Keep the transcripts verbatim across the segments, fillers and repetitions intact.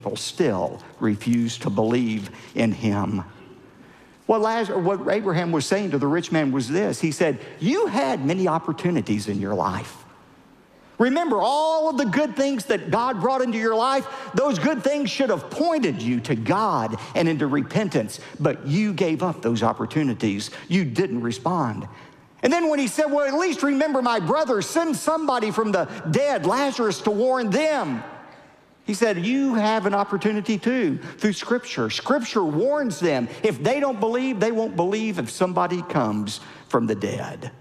people still refuse to believe in him. What, Lazarus, what Abraham was saying to the rich man was this. He said, you had many opportunities in your life. Remember all of the good things that God brought into your life. Those good things should have pointed you to God and into repentance, but you gave up those opportunities. You didn't respond. And then when he said, well, at least remember my brothers, send somebody from the dead, Lazarus, to warn them. He said, you have an opportunity too through Scripture. Scripture warns them. If they don't believe, they won't believe if somebody comes from the dead.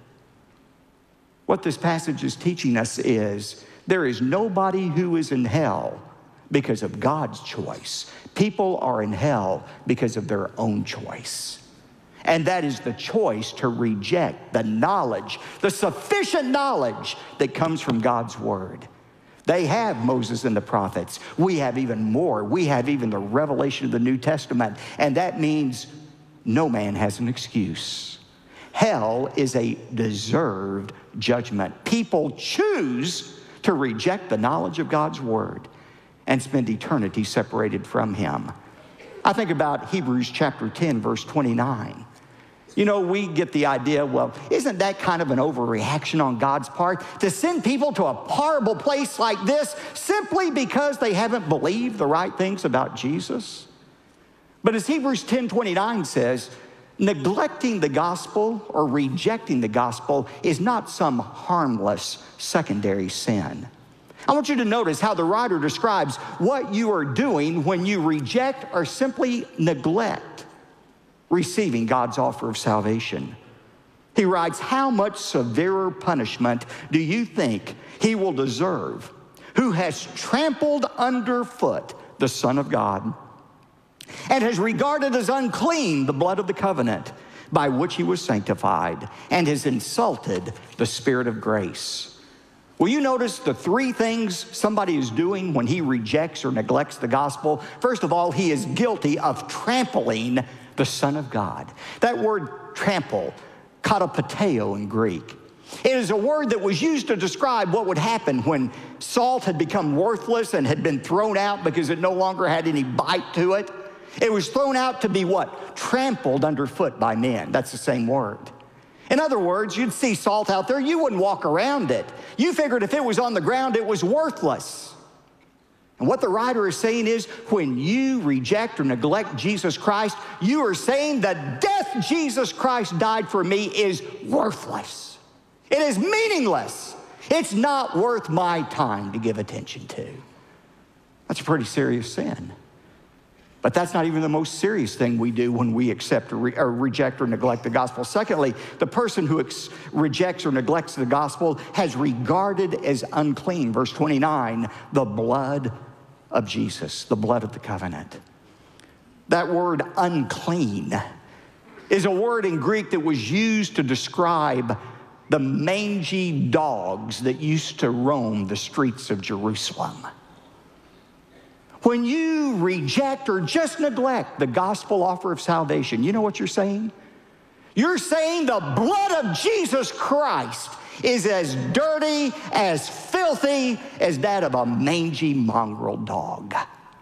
What this passage is teaching us is there is nobody who is in hell because of God's choice. People are in hell because of their own choice. And that is the choice to reject the knowledge, the sufficient knowledge that comes from God's word. They have Moses and the prophets. We have even more. We have even the revelation of the New Testament. And that means no man has an excuse. Hell is a deserved judgment. People choose to reject the knowledge of God's word and spend eternity separated from him. I think about Hebrews chapter ten, verse twenty-nine. You know, we get the idea, well, isn't that kind of an overreaction on God's part to send people to a horrible place like this simply because they haven't believed the right things about Jesus? But as Hebrews ten twenty-nine says, neglecting the gospel or rejecting the gospel is not some harmless secondary sin. I want you to notice how the writer describes what you are doing when you reject or simply neglect receiving God's offer of salvation. He writes, how much severer punishment do you think he will deserve who has trampled underfoot the Son of God and has regarded as unclean the blood of the covenant by which he was sanctified and has insulted the Spirit of grace? Will you notice the three things somebody is doing when he rejects or neglects the gospel? First of all, he is guilty of trampling the Son of God. That word trample, katapateo in Greek, it is a word that was used to describe what would happen when salt had become worthless and had been thrown out because it no longer had any bite to it. It was thrown out to be what? Trampled underfoot by men. That's the same word. In other words, you'd see salt out there, you wouldn't walk around it. You figured if it was on the ground, it was worthless. And what the writer is saying is, when you reject or neglect Jesus Christ, you are saying the death Jesus Christ died for me is worthless. It is meaningless. It's not worth my time to give attention to. That's a pretty serious sin. But that's not even the most serious thing we do when we accept or, re or reject or neglect the gospel. Secondly, the person who rejects or neglects the gospel has regarded as unclean, verse twenty-nine, the blood of Jesus, the blood of the covenant. That word unclean is a word in Greek that was used to describe the mangy dogs that used to roam the streets of Jerusalem. When you reject or just neglect the gospel offer of salvation, you know what you're saying? You're saying the blood of Jesus Christ is as dirty, as filthy as that of a mangy mongrel dog.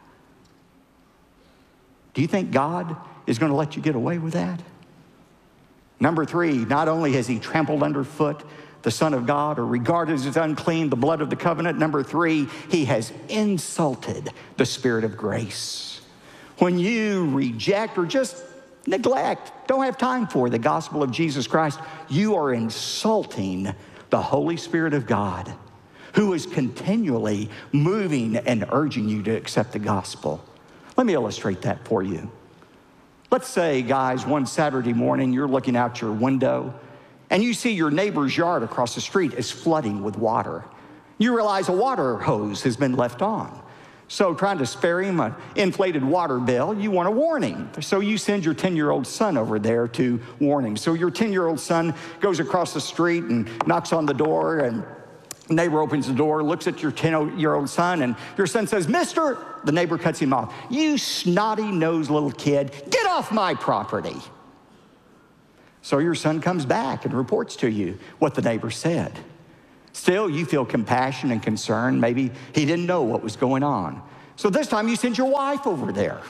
Do you think God is going to let you get away with that? Number three, not only has he trampled underfoot the Son of God or regarded as unclean the blood of the covenant, number three, he has insulted the Spirit of grace. When you reject or just neglect, don't have time for the gospel of Jesus Christ, you are insulting the Holy Spirit of God, who is continually moving and urging you to accept the gospel. Let me illustrate that for you. Let's say, guys, one Saturday morning, you're looking out your window and you see your neighbor's yard across the street is flooding with water. You realize a water hose has been left on. So trying to spare him an inflated water bill, you want to warn him. So you send your ten-year-old son over there to warn him. So your ten-year-old son goes across the street and knocks on the door, and the neighbor opens the door, looks at your ten-year-old son, and your son says, "Mister," the neighbor cuts him off, "you snotty-nosed little kid, get off my property." So your son comes back and reports to you what the neighbor said. Still, you feel compassion and concern. Maybe he didn't know what was going on. So this time you send your wife over there.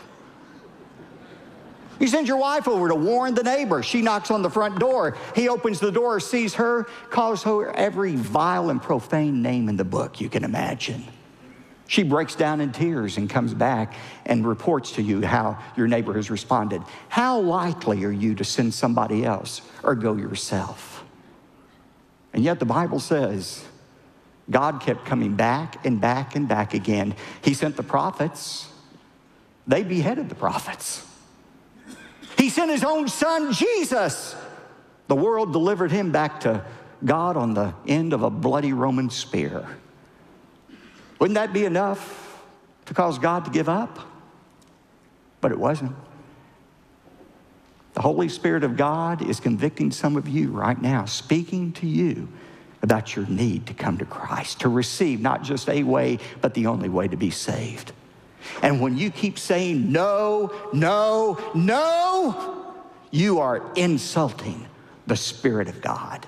You send your wife over to warn the neighbor. She knocks on the front door. He opens the door, sees her, calls her every vile and profane name in the book you can imagine. She breaks down in tears and comes back and reports to you how your neighbor has responded. How likely are you to send somebody else or go yourself? And yet the Bible says God kept coming back and back and back again. He sent the prophets. They beheaded the prophets. He sent his own son, Jesus. The world delivered him back to God on the end of a bloody Roman spear. Wouldn't that be enough to cause God to give up? But it wasn't. The Holy Spirit of God is convicting some of you right now, speaking to you about your need to come to Christ, to receive not just a way, but the only way to be saved. And when you keep saying no, no, no, you are insulting the Spirit of God.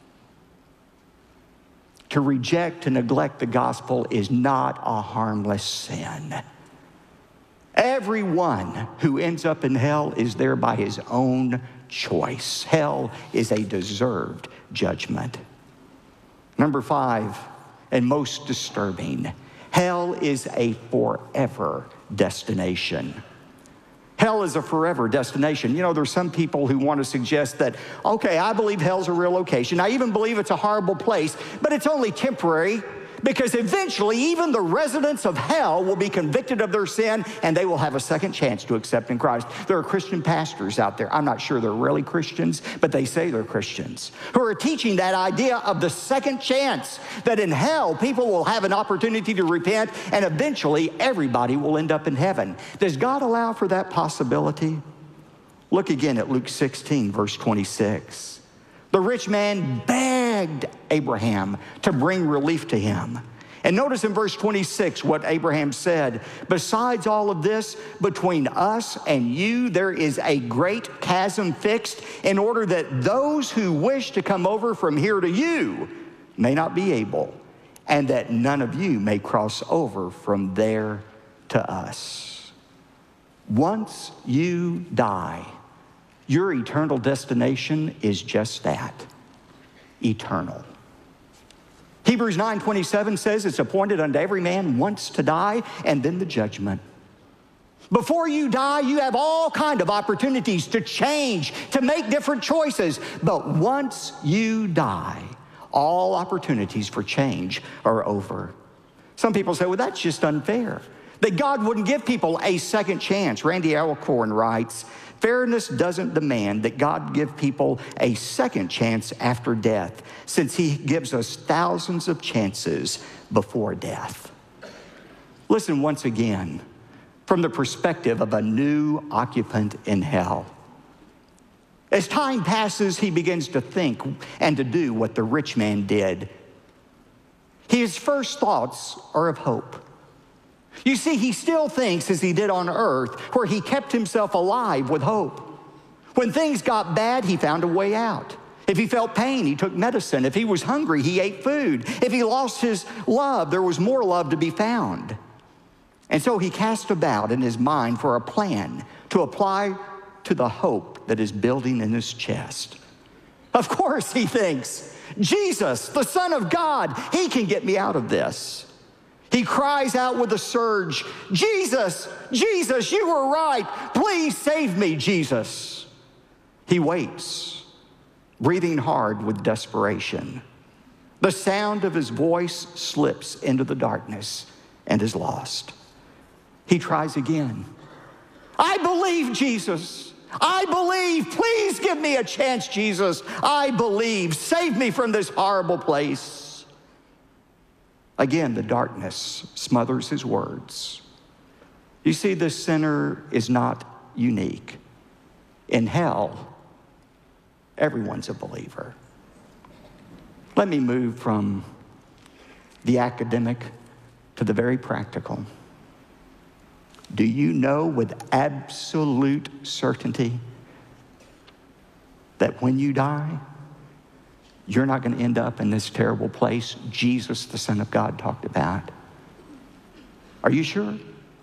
To reject and neglect the gospel is not a harmless sin. Everyone who ends up in hell is there by his own choice. Hell is a deserved judgment. Number five, and most disturbing, hell is a forever destination. Hell is a forever destination. You know, there's some people who want to suggest that, okay, I believe hell's a real location. I even believe it's a horrible place, but it's only temporary because eventually even the residents of hell will be convicted of their sin and they will have a second chance to accept in Christ. There are Christian pastors out there. I'm not sure they're really Christians, but they say they're Christians, who are teaching that idea of the second chance, that in hell people will have an opportunity to repent and eventually everybody will end up in heaven. Does God allow for that possibility? Look again at Luke sixteen, verse twenty-six. The rich man begged Abraham to bring relief to him. And notice in verse twenty-six what Abraham said. Besides all of this, between us and you, there is a great chasm fixed, in order that those who wish to come over from here to you may not be able, and that none of you may cross over from there to us. Once you die, your eternal destination is just that, eternal. Hebrews nine twenty-seven says it's appointed unto every man once to die, and then the judgment. Before you die, you have all kinds of opportunities to change, to make different choices. But once you die, all opportunities for change are over. Some people say, well, that's just unfair, that God wouldn't give people a second chance. Randy Alcorn writes, fairness doesn't demand that God give people a second chance after death, since he gives us thousands of chances before death. Listen once again from the perspective of a new occupant in hell. As time passes, he begins to think and to do what the rich man did. His first thoughts are of hope. You see, he still thinks as he did on earth, where he kept himself alive with hope. When things got bad, he found a way out. If he felt pain, he took medicine. If he was hungry, he ate food. If he lost his love, there was more love to be found. And so he cast about in his mind for a plan to apply to the hope that is building in his chest. Of course, he thinks, Jesus, the Son of God, he can get me out of this. He cries out with a surge, Jesus, Jesus, you were right. Please save me, Jesus. He waits, breathing hard with desperation. The sound of his voice slips into the darkness and is lost. He tries again. I believe, Jesus. I believe. Please give me a chance, Jesus. I believe. Save me from this horrible place. Again, the darkness smothers his words. You see, this sinner is not unique. In hell, everyone's a believer. Let me move from the academic to the very practical. Do you know with absolute certainty that when you die, you're not going to end up in this terrible place Jesus, the Son of God, talked about? Are you sure?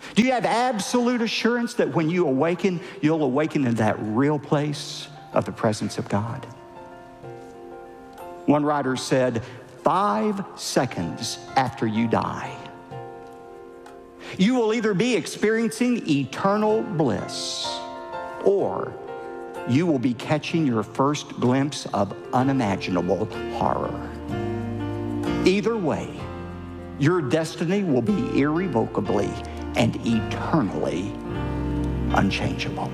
Do you have absolute assurance that when you awaken, you'll awaken in that real place of the presence of God? One writer said, five seconds after you die, you will either be experiencing eternal bliss or you will be catching your first glimpse of unimaginable horror. Either way, your destiny will be irrevocably and eternally unchangeable.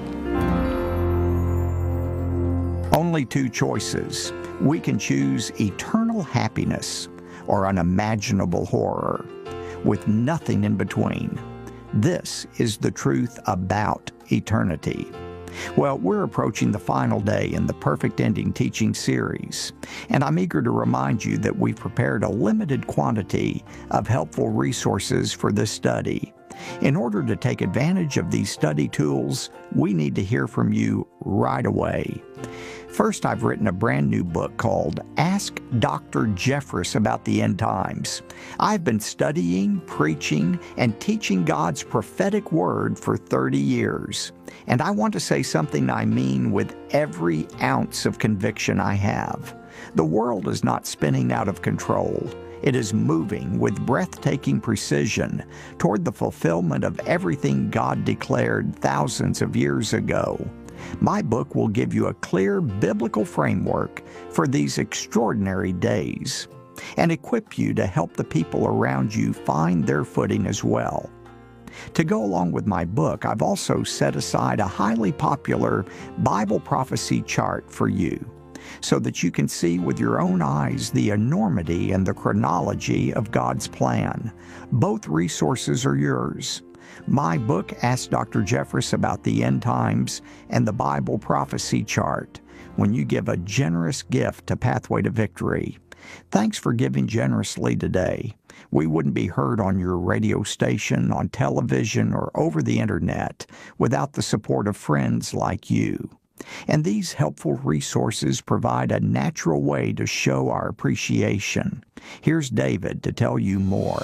Only two choices. We can choose eternal happiness or unimaginable horror, with nothing in between. This is the truth about eternity. Well, we're approaching the final day in the Perfect Ending teaching series, and I'm eager to remind you that we've prepared a limited quantity of helpful resources for this study. In order to take advantage of these study tools, we need to hear from you right away. First, I've written a brand new book called Ask Doctor Jeffress About the End Times. I've been studying, preaching, and teaching God's prophetic word for thirty years. And I want to say something I mean with every ounce of conviction I have. The world is not spinning out of control. It is moving with breathtaking precision toward the fulfillment of everything God declared thousands of years ago. My book will give you a clear biblical framework for these extraordinary days and equip you to help the people around you find their footing as well. To go along with my book, I've also set aside a highly popular Bible prophecy chart for you, so that you can see with your own eyes the enormity and the chronology of God's plan. Both resources are yours. My book, Ask Doctor Jeffress About the End Times, and the Bible Prophecy Chart, when you give a generous gift to Pathway to Victory. Thanks for giving generously today. We wouldn't be heard on your radio station, on television, or over the internet without the support of friends like you. And these helpful resources provide a natural way to show our appreciation. Here's David to tell you more.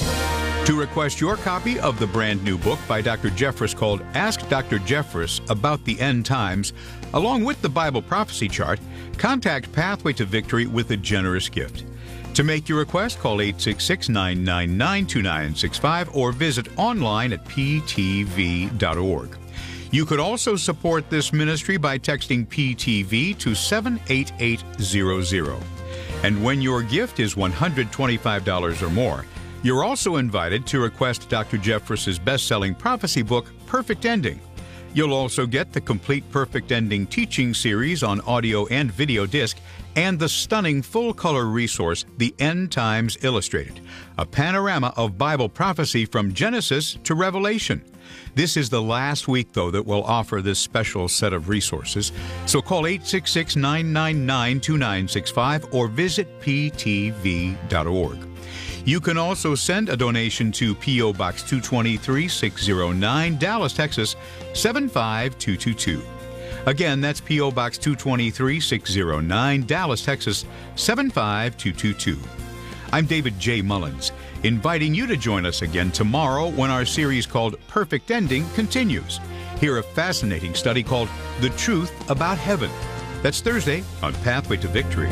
To request your copy of the brand new book by Doctor Jeffress called Ask Doctor Jeffress About the End Times, along with the Bible Prophecy Chart, contact Pathway to Victory with a generous gift. To make your request, call eight six six, nine nine nine, two nine six five or visit online at p t v dot org. You could also support this ministry by texting P T V to seven eight eight zero zero. And when your gift is one hundred twenty-five dollars or more, you're also invited to request Doctor Jeffress's best-selling prophecy book, Perfect Ending. You'll also get the complete Perfect Ending teaching series on audio and video disc and the stunning full-color resource, The End Times Illustrated, a panorama of Bible prophecy from Genesis to Revelation. This is the last week, though, that we'll offer this special set of resources, so call eight six six, nine nine nine, two nine six five or visit p t v dot org. You can also send a donation to P O. Box two twenty-three, six oh nine, Dallas, Texas, seven five two two two. Again, that's P O. Box two twenty-three, six oh nine, Dallas, Texas, seven five two two two. I'm David J. Mullins, inviting you to join us again tomorrow when our series called Perfect Ending continues. Hear a fascinating study called The Truth About Heaven. That's Thursday on Pathway to Victory.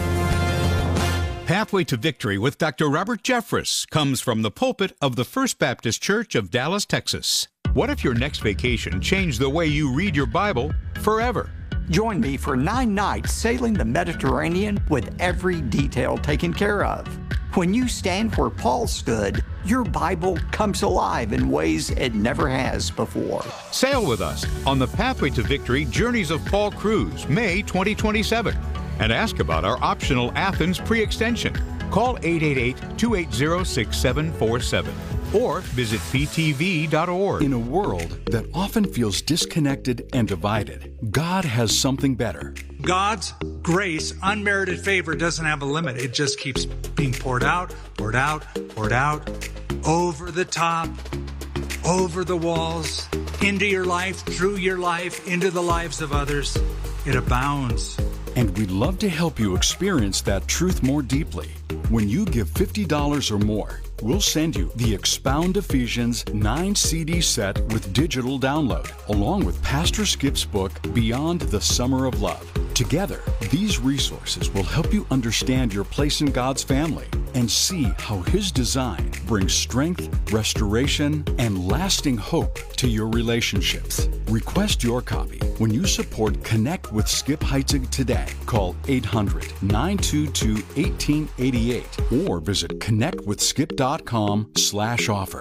Pathway to Victory with Doctor Robert Jeffress comes from the pulpit of the First Baptist Church of Dallas, Texas. What if your next vacation changed the way you read your Bible forever? Join me for nine nights sailing the Mediterranean with every detail taken care of. When you stand where Paul stood, your Bible comes alive in ways it never has before. Sail with us on the Pathway to Victory Journeys of Paul Cruise, May twenty twenty-seven. And ask about our optional Athens pre-extension. Call eight eight eight, two eight zero, six seven four seven or visit p t v dot org. In a world that often feels disconnected and divided, God has something better. God's grace, unmerited favor, doesn't have a limit. It just keeps being poured out, poured out, poured out, over the top, over the walls, into your life, through your life, into the lives of others. It abounds. And we'd love to help you experience that truth more deeply. When you give fifty dollars or more, we'll send you the Expound Ephesians nine C D set with digital download, along with Pastor Skip's book, Beyond the Summer of Love. Together, these resources will help you understand your place in God's family and see how His design brings strength, restoration, and lasting hope to your relationships. Request your copy when you support Connect with Skip Heitzig today. Call eight hundred, nine two two, one eight eight eight or visit connectwithskip.com slash offer.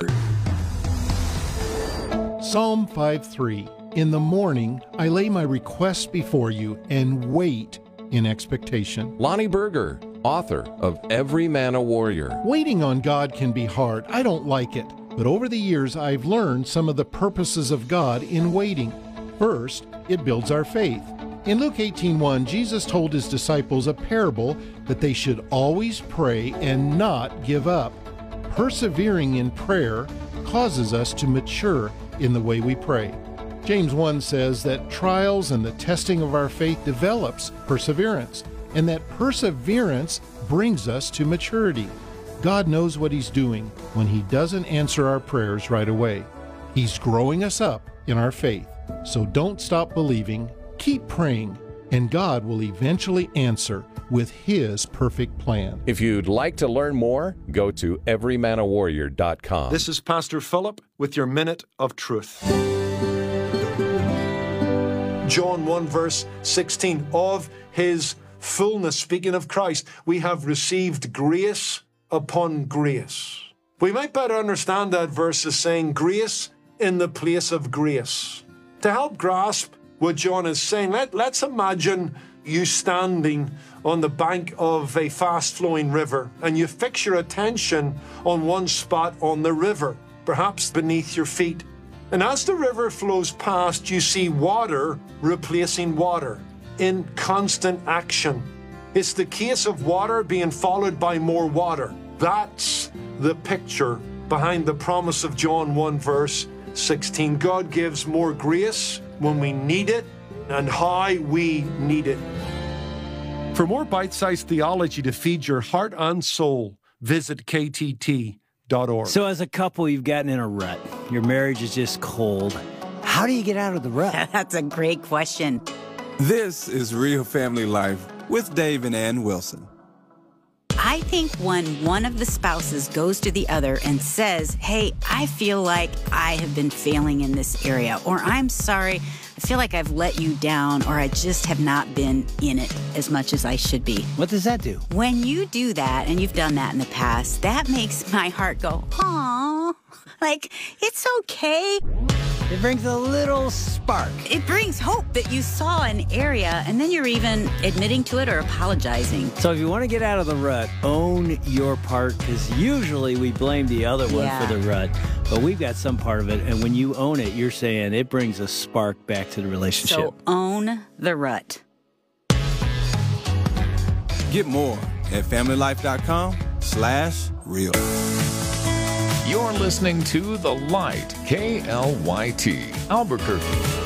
Psalm five three. In the morning, I lay my requests before you and wait in expectation. Lonnie Berger, author of Every Man a Warrior. Waiting on God can be hard. I don't like it. But over the years, I've learned some of the purposes of God in waiting. First, it builds our faith. In Luke eighteen one, Jesus told His disciples a parable that they should always pray and not give up. Persevering in prayer causes us to mature in the way we pray. James one says that trials and the testing of our faith develops perseverance, and that perseverance brings us to maturity. God knows what He's doing when He doesn't answer our prayers right away. He's growing us up in our faith. So don't stop believing, keep praying, and God will eventually answer with His perfect plan. If you'd like to learn more, go to every man a warrior dot com. This is Pastor Philip with your Minute of Truth. John one verse sixteen, of His fullness, speaking of Christ, we have received grace upon grace. We might better understand that verse as saying grace in the place of grace. To help grasp what John is saying, let, let's imagine you standing on the bank of a fast-flowing river, and you fix your attention on one spot on the river, perhaps beneath your feet. And as the river flows past, you see water replacing water in constant action. It's the case of water being followed by more water. That's the picture behind the promise of John one verse sixteen. God gives more grace when we need it and how we need it. For more bite-sized theology to feed your heart and soul, visit K T T dot org. So as a couple, you've gotten in a rut. Your marriage is just cold. How do you get out of the rut? That's a great question. This is Real Family Life with Dave and Ann Wilson. I think when one of the spouses goes to the other and says, hey, I feel like I have been failing in this area, or I'm sorry, I feel like I've let you down, or I just have not been in it as much as I should be. What does that do? When you do that, and you've done that in the past, that makes my heart go, aww, like, it's okay. It brings a little spark. It brings hope that you saw an area, and then you're even admitting to it or apologizing. So if you want to get out of the rut, own your part, because usually we blame the other one Yeah. for the rut, but we've got some part of it, and when you own it, you're saying it brings a spark back to the relationship. So own the rut. Get more at familylife.com slash real. You're listening to The Light, K L Y T, Albuquerque.